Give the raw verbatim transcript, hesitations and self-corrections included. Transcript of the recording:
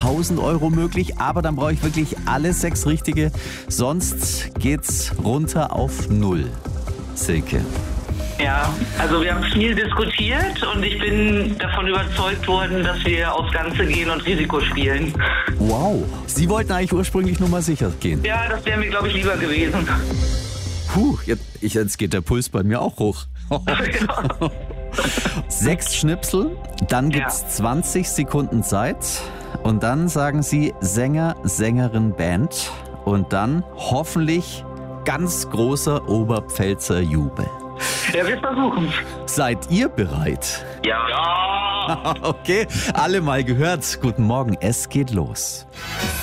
tausend Euro möglich, aber dann brauche ich wirklich alle sechs richtige, sonst geht's runter auf null. Silke. Ja, also wir haben viel diskutiert und ich bin davon überzeugt worden, dass wir aufs Ganze gehen und Risiko spielen. Wow. Sie wollten eigentlich ursprünglich nur mal sicher gehen. Ja, das wäre mir, glaube ich, lieber gewesen. Puh, jetzt, ich, jetzt geht der Puls bei mir auch hoch. Ja. Sechs Schnipsel, dann gibt's Ja. zwanzig Sekunden Zeit und dann sagen Sie Sänger, Sängerin, Band und dann hoffentlich ganz großer Oberpfälzer Jubel. Ja, wir versuchen. Seid ihr bereit? Ja. Ja. Okay, alle mal gehört. Guten Morgen, es geht los.